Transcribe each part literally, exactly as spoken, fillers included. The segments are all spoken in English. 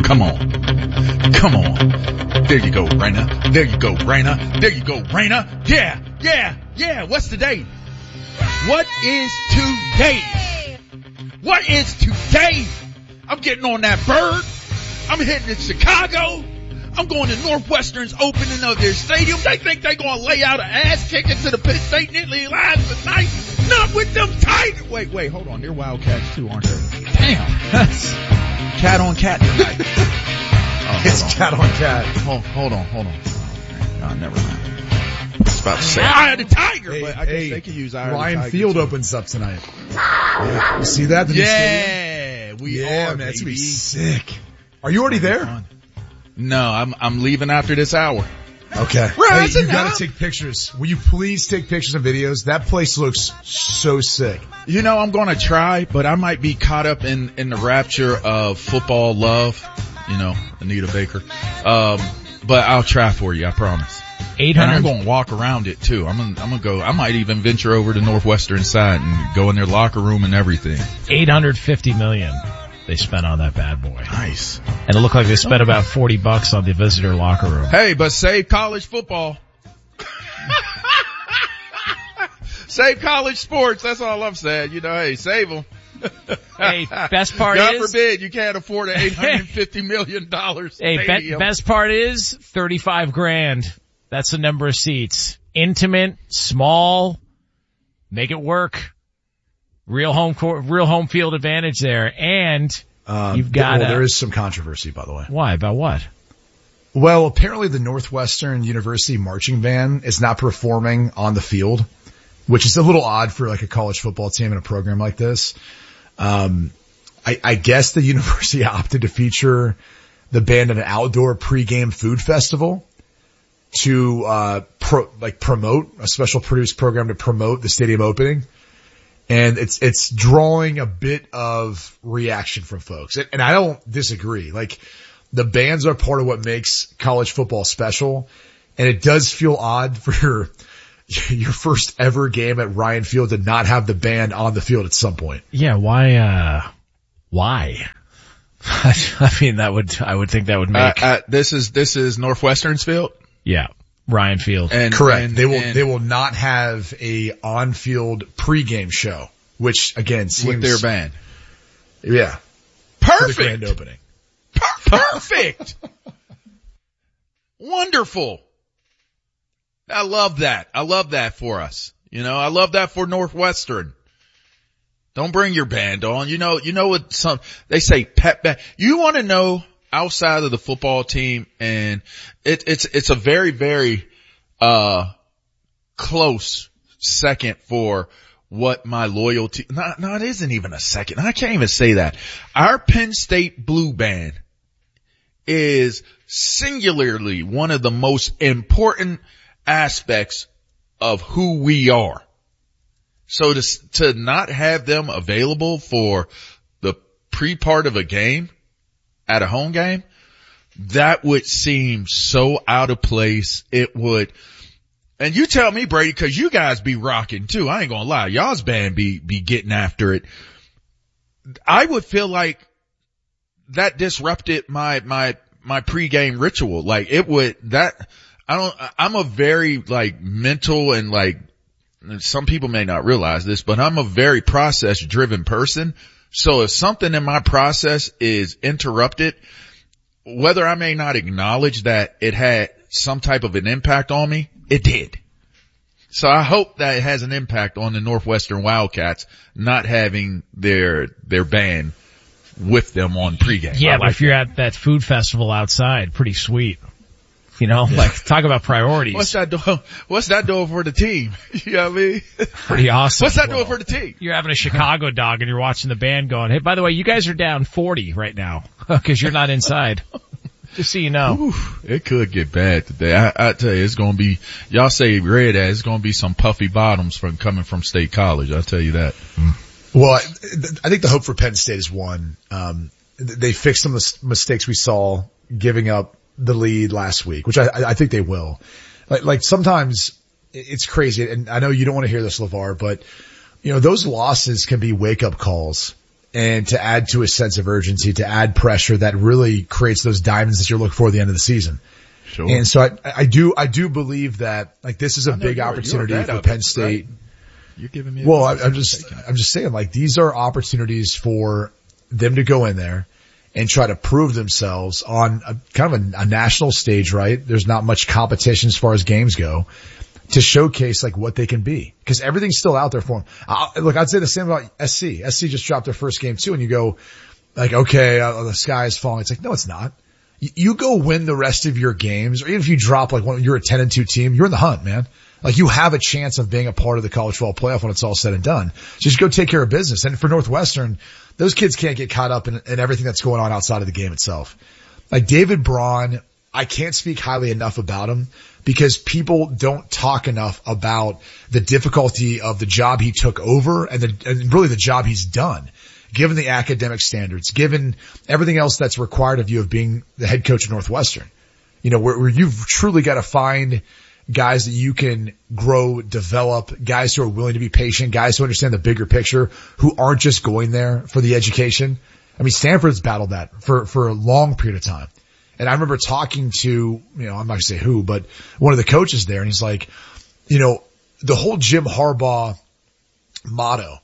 Come on. Come on. There you go, Raina. There you go, Raina. There you go, Raina. Yeah, yeah, yeah. What's the date? What is today? What is today? I'm getting on that bird. I'm heading to Chicago. I'm going to Northwestern's opening of their stadium. They think they're going to lay out an ass kicking to the Penn State Nittany Lions tonight. Not with them Tigers. Wait, wait, hold on. They're Wildcats too, aren't they? Damn. That's cat on cat tonight. Oh, it's on. cat on cat. Hold, hold on, hold on. Oh, never mind. I was about to say Eye of the Tiger, hey, but I guess hey, they can use Eye Ryan of the Tiger. Field too. opens up tonight. Yeah. You see that? The Yeah, we yeah, are, man, that's gonna be baby. sick. Are you already there? No, I'm I'm leaving after this hour. Okay. Rising hey, you gotta up. take pictures. Will you please take pictures and videos? That place looks so sick. You know, I'm going to try, but I might be caught up in, in the rapture of football love. You know, Anita Baker. Um, but I'll try for you, I promise. eight And hundred I'm going to walk around it too. I'm going to, I'm going to go, I might even venture over to Northwestern side and go in their locker room and everything. eight hundred fifty million they spent on that bad boy. Nice. And it looked like they spent about forty bucks on the visitor locker room. Hey, but save college football. Save college sports. That's all I'm saying. You know, hey, save them. Hey, best part God is, forbid you can't afford an eight hundred fifty million dollars hey, be- stadium. best part is thirty-five grand. That's the number of seats. Intimate, small, make it work. Real home court, real home field advantage there. And Um, you've got well, a- there is some controversy, by the way. why? About what? Well, apparently the Northwestern University marching band is not performing on the field, which is a little odd for like a college football team in a program like this. Um, I, I guess the university opted to feature the band at an outdoor pregame food festival to, uh, pro, like promote a special produced program to promote the stadium opening. And it's, it's drawing a bit of reaction from folks. And, and I don't disagree. Like the bands are part of what makes college football special. And it does feel odd for your, your first ever game at Ryan Field to not have the band on the field at some point. Yeah, why, uh, why? I mean, that would, I would think that would make, Uh, uh, this is, this is Northwestern's field. yeah, Ryan Field. And Correct. and- they will, and they will not have a on-field pregame show, which again seems with their band. Yeah. For the Perfect. grand opening. Per- perfect. Wonderful. I love that. I love that for us. You know, I love that for Northwestern. Don't bring your band on. You know, you know what some, they say pet band. You want to know outside of the football team, and it, it's, it's a very, very, uh, close second for what my loyalty, no, no, it isn't even a second. I can't even say that. Our Penn State Blue Band is singularly one of the most important aspects of who we are. So to, to not have them available for the pre-part of a game at a home game, that would seem so out of place. It would, and you tell me, Brady, cause you guys be rocking too. I ain't gonna lie. Y'all's band be, be getting after it. I would feel like that disrupted my, my, my pregame ritual. Like it would, that, I don't, I'm a very like mental and like, some people may not realize this, but I'm a very process driven person. So if something in my process is interrupted, whether I may not acknowledge that it had some type of an impact on me, it did. So I hope that it has an impact on the Northwestern Wildcats not having their, their band with them on pregame. Yeah, I but like if you're at that food festival outside, pretty sweet. You know, yeah. Like talk about priorities. What's that doing? What's that doing for the team? You know what I mean? Pretty awesome. What's that well, doing for the team? You're having a Chicago dog and you're watching the band going, hey, by the way, you guys are down forty right now because you're not inside. Just so you know. Oof, it could get bad today. I, I tell you, it's going to be, y'all say red as, it's going to be some puffy bottoms from coming from State College. I'll tell you that. Mm. Well, I, I think the hope for Penn State is one. Um, they fixed some of the mistakes we saw giving up the lead last week, which I, I think they will. Like, like sometimes it's crazy. And I know you don't want to hear this, LeVar, but you know, those losses can be wake up calls. and to add to a sense of urgency, to add pressure that really creates those diamonds that you're looking for at the end of the season. Sure. And so I, I do, I do believe that like this is a big you're, opportunity you're for Penn it, State. Right? You're giving me. Well, I, I'm just, I'm just saying like these are opportunities for them to go in there and try to prove themselves on a, kind of a, a national stage, right? There's not much competition as far as games go to showcase like what they can be because everything's still out there for them. I'll, look, I'd say the same about S C. S C just dropped their first game too, and you go like, okay, uh, the sky is falling. It's like, no, it's not. You, you go win the rest of your games, or even if you drop like one, you're a ten and two team, you're in the hunt, man. Like you have a chance of being a part of the college football playoff when it's all said and done. So just go take care of business. And for Northwestern, those kids can't get caught up in, in everything that's going on outside of the game itself. Like David Braun, I can't speak highly enough about him because people don't talk enough about the difficulty of the job he took over and the, and really the job he's done, given the academic standards, given everything else that's required of you of being the head coach of Northwestern. You know, where, where you've truly got to find guys that you can grow, develop, guys who are willing to be patient, guys who understand the bigger picture, who aren't just going there for the education. I mean, Stanford's battled that for, for a long period of time. And I remember talking to, you know, I'm not going to say who, but one of the coaches there, and he's like, you know, the whole Jim Harbaugh motto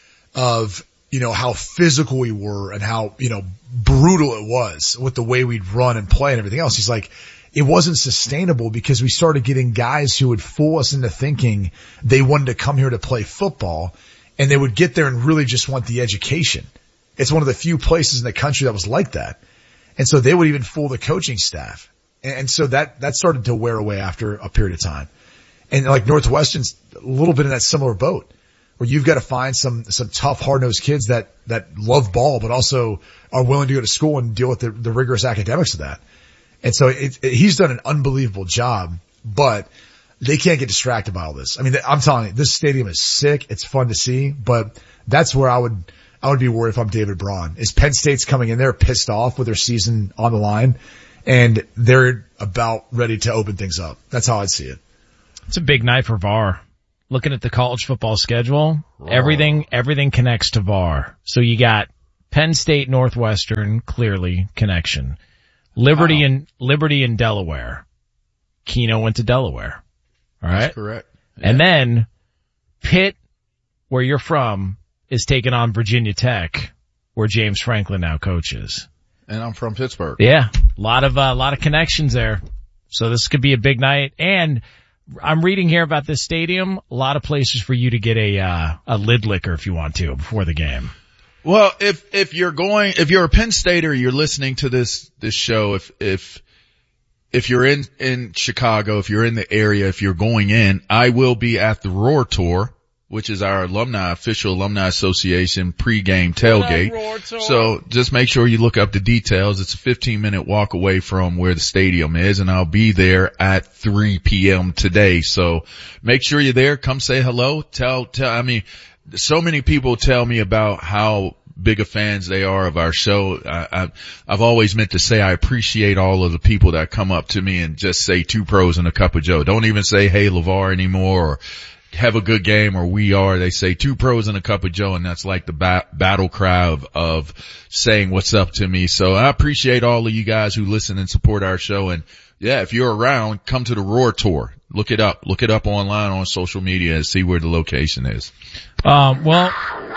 of, you know, how physical we were and how, you know, brutal it was with the way we'd run and play and everything else. He's like, it wasn't sustainable because we started getting guys who would fool us into thinking they wanted to come here to play football, and they would get there and really just want the education. It's one of the few places in the country that was like that. And so they would even fool the coaching staff. And so that, that started to wear away after a period of time. And like Northwestern's a little bit in that similar boat where you've got to find some, some tough, hard-nosed kids that, that love ball, but also are willing to go to school and deal with the, the rigorous academics of that. And so it, it, he's done an unbelievable job, but they can't get distracted by all this. I mean, I'm telling you, this stadium is sick. It's fun to see, but that's where I would, I would be worried if I'm David Braun. Is Penn State's coming in there pissed off with their season on the line, and they're about ready to open things up. That's how I'd see it. It's a big night for V A R. Looking at the college football schedule, Whoa. everything, everything connects to V A R. So you got Penn State, Northwestern, clearly connection. Liberty wow. and Liberty and Delaware. Keno went to Delaware. All right. That's correct. Yeah. And then Pitt, where you're from, is taking on Virginia Tech, where James Franklin now coaches. And I'm from Pittsburgh. Yeah. A lot of, a uh, lot of connections there. So this could be a big night. And I'm reading here about this stadium. A lot of places for you to get a, uh, a lid liquor if you want to before the game. Well, if, if you're going, if you're a Penn Stater, you're listening to this, this show, if, if, if you're in, in Chicago, if you're in the area, if you're going in, I will be at the Roar Tour, which is our alumni, official alumni association pregame tailgate. So just make sure you look up the details. It's a fifteen minute walk away from where the stadium is, and I'll be there at three p.m. today. So make sure you're there. Come say hello. Tell, tell, I mean, so many people tell me about how big of fans they are of our show. I, I, I've always meant to say I appreciate all of the people that come up to me and just say two pros and a cup of Joe. Don't even say, hey, LeVar anymore, or have a good game, or we are. They say two pros and a cup of Joe, and that's like the ba- battle cry of, of saying what's up to me. So I appreciate all of you guys who listen and support our show. And yeah, if you're around, come to the Roar Tour. Look it up. Look it up online on social media and see where the location is. Um, well,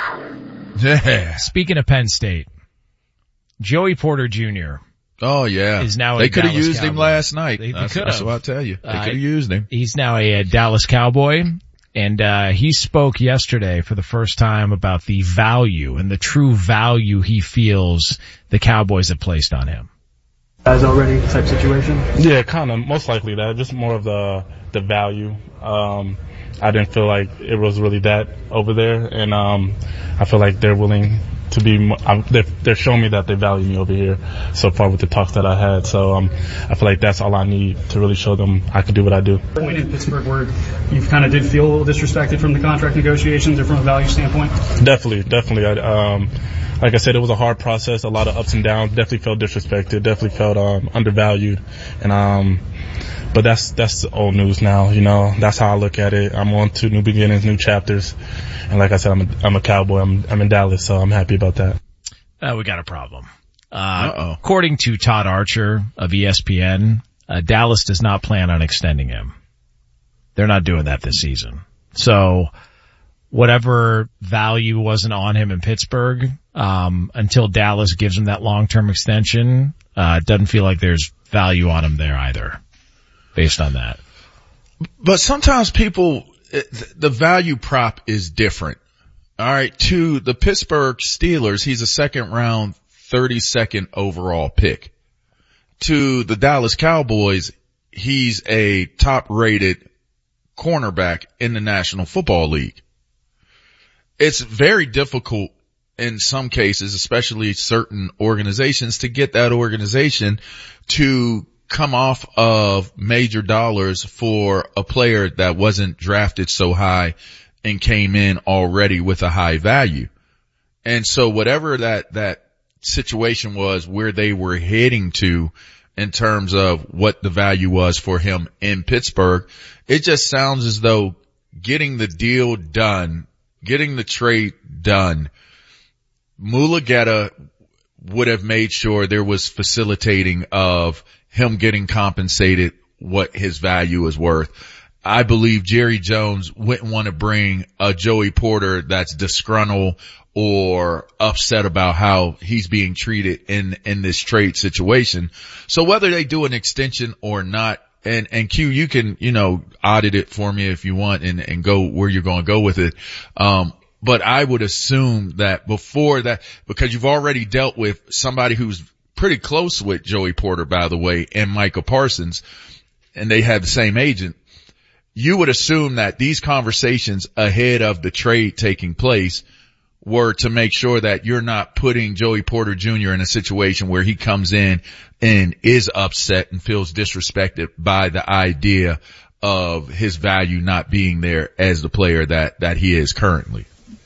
yeah. Speaking of Penn State, Joey Porter Junior Oh yeah. is now a they could have Dallas used Cowboy. him last night. They, they that's, could that's have. what I tell you. They Uh, could have used him. He's now a, a Dallas Cowboy, and uh he spoke yesterday for the first time about the value and the true value he feels the Cowboys have placed on him. As already type situation? Yeah, kind of. Most likely that. Just more of the the value. Um, I didn't feel like it was really that over there, and um, I feel like they're willing to be. Um, they're, they're showing me that they value me over here so far with the talks that I had. So um, I feel like that's all I need to really show them I can do what I do. Point in Pittsburgh where you kind of did feel a little disrespected from the contract negotiations or from a value standpoint? Definitely, definitely. I, um, like I said, it was a hard process, a lot of ups and downs. Definitely felt disrespected. Definitely felt um, undervalued, and um, but that's that's old news now. You know, that's how I look at it. I'm on to new beginnings, new chapters, and like I said, I'm a, I'm a Cowboy. I'm I'm in Dallas, so I'm happy about that. uh, we got a problem. Uh, Uh-oh. According to Todd Archer of E S P N, uh, Dallas does not plan on extending him. They're not doing that this season. So whatever value wasn't on him in Pittsburgh, um, until Dallas gives him that long-term extension, uh, it doesn't feel like there's value on him there either, based on that. But sometimes people, the value prop is different. All right. To the Pittsburgh Steelers, he's a second round, thirty-second overall pick. To the Dallas Cowboys, he's a top rated cornerback in the National Football League. It's very difficult in some cases, especially certain organizations, to get that organization to come off of major dollars for a player that wasn't drafted so high and came in already with a high value. And so whatever that, that situation was where they were heading to in terms of what the value was for him in Pittsburgh, it just sounds as though getting the deal done, getting the trade done, Mulugheta would have made sure there was facilitating of him getting compensated what his value is worth. I believe Jerry Jones wouldn't want to bring a Joey Porter that's disgruntled or upset about how he's being treated in, in this trade situation. So whether they do an extension or not, and, and Q, you can, you know, audit it for me if you want and, and go where you're going to go with it. Um, but I would assume that before that, because you've already dealt with somebody who's pretty close with Joey Porter, by the way, and Micah Parsons, and they have the same agent, you would assume that these conversations ahead of the trade taking place were to make sure that you're not putting Joey Porter Junior in a situation where he comes in and is upset and feels disrespected by the idea of his value not being there as the player that, that he is currently.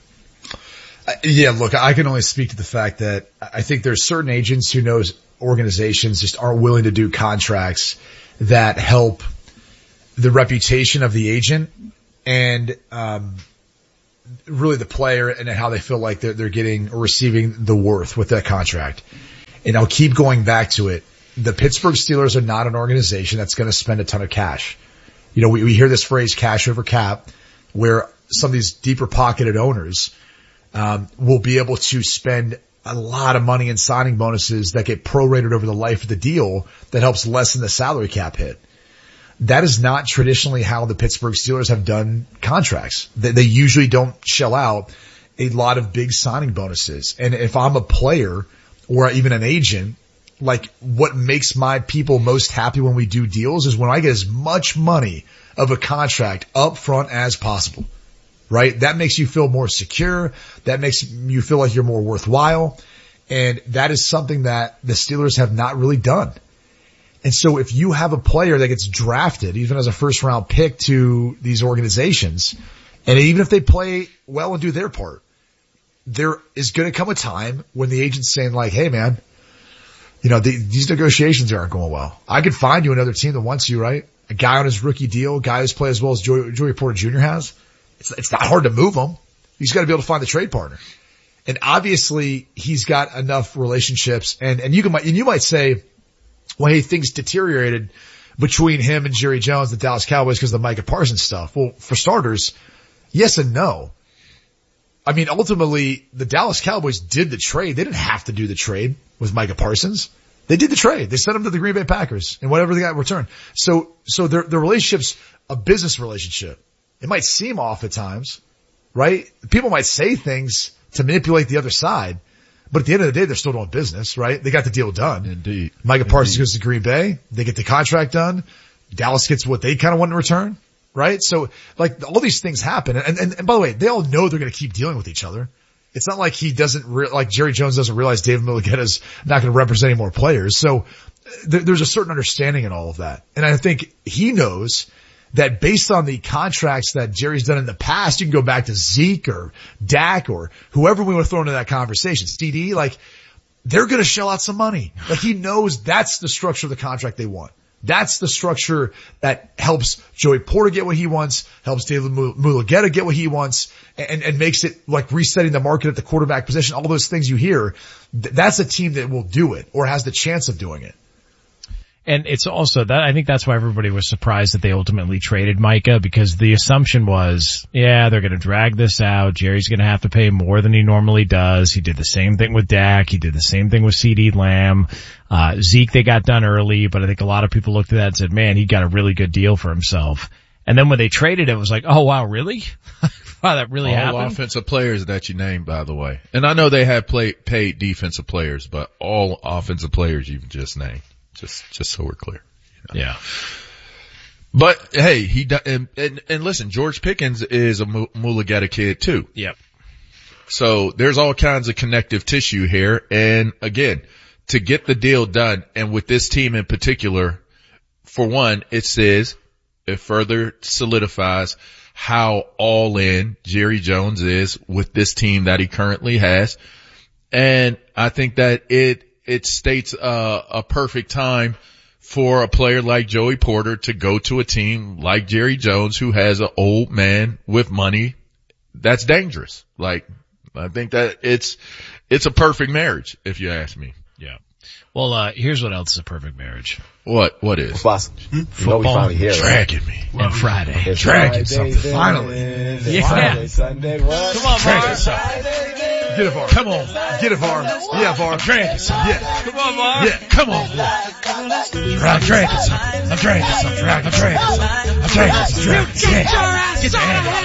Uh, yeah, look, I can only speak to the fact that I think there's certain agents who knows organizations just aren't willing to do contracts that help the reputation of the agent and, um, really the player and how they feel like they're, they're getting or receiving the worth with that contract. And I'll keep going back to it. The Pittsburgh Steelers are not an organization that's going to spend a ton of cash. You know, we, we hear this phrase cash over cap, where some of these deeper pocketed owners, um, will be able to spend a lot of money in signing bonuses that get prorated over the life of the deal that helps lessen the salary cap hit. That is not traditionally how the Pittsburgh Steelers have done contracts. They, they usually don't shell out a lot of big signing bonuses. And if I'm a player or even an agent, like what makes my people most happy when we do deals is when I get as much money of a contract up front as possible, right? That makes you feel more secure. That makes you feel like you're more worthwhile. And that is something that the Steelers have not really done. And so if you have a player that gets drafted, even as a first round pick to these organizations, and even if they play well and do their part, there is going to come a time when the agent's saying like, hey man, you know, the, these negotiations aren't going well. I could find you another team that wants you, right? A guy on his rookie deal, a guy who's played as well as Joey, Joey Porter Junior has. It's, it's not hard to move him. He's got to be able to find the trade partner. And obviously he's got enough relationships and, and you can, and you might say, well, hey, things deteriorated between him and Jerry Jones, the Dallas Cowboys, because of the Micah Parsons stuff. Well, for starters, yes and no. I mean, ultimately, the Dallas Cowboys did the trade. They didn't have to do the trade with Micah Parsons. They did the trade. They sent him to the Green Bay Packers and whatever they got in return. So, so their, their relationship's a business relationship. It might seem off at times, right? People might say things to manipulate the other side. But at the end of the day, they're still doing business, right? They got the deal done. Indeed. Micah Indeed. Parsons goes to Green Bay. They get the contract done. Dallas gets what they kind of want in return, right? So like all these things happen. And, and, and by the way, they all know they're going to keep dealing with each other. It's not like he doesn't, re- like Jerry Jones doesn't realize David Mulugheta's not going to represent any more players. So th- there's a certain understanding in all of that. And I think he knows that based on the contracts that Jerry's done in the past, you can go back to Zeke or Dak or whoever we want to throw into that conversation, C D, like they're going to shell out some money. Like he knows that's the structure of the contract they want. That's the structure that helps Joey Porter get what he wants, helps David Mulugheta get what he wants, and, and makes it like resetting the market at the quarterback position. All those things you hear, that's a team that will do it or has the chance of doing it. And it's also that, I think that's why everybody was surprised that they ultimately traded Micah, because the assumption was, yeah, they're going to drag this out. Jerry's going to have to pay more than he normally does. He did the same thing with Dak. He did the same thing with CeeDee Lamb. Uh, Zeke, they got done early, but I think a lot of people looked at that and said, man, he got a really good deal for himself. And then when they traded it, it was like, oh wow, really? Wow, that really all happened? All offensive players that you named, by the way. And I know they have play, paid defensive players, but all offensive players you've just named. Just, just so we're clear. You know? Yeah. But hey, he, and, and, and listen, George Pickens is a Mulugheta kid too. Yep. So there's all kinds of connective tissue here. And again, to get the deal done, and with this team in particular, for one, it says, it further solidifies how all in Jerry Jones is with this team that he currently has. And I think that it, it states uh, a perfect time for a player like Joey Porter to go to a team like Jerry Jones, who has an old man with money that's dangerous. Like, I think that it's, it's a perfect marriage, if you ask me. Yeah. Well, uh, here's what else is a perfect marriage. What, what is? Football. Hmm? Football. You know we finally here, dragging right? me. And Friday. It's Dragging Friday, something. then, Finally. Yeah. Friday, Sunday, what? Come on, Dragging Var. something. Get it, Var. Come on. Get it, Var. Yeah, Var. Dragging something. Yeah. Come on, Var. Yeah. Come on. Yeah. I'm dragging something. I'm dragging something. I'm dragging something. I'm dragging something. Yeah. Get your hand up.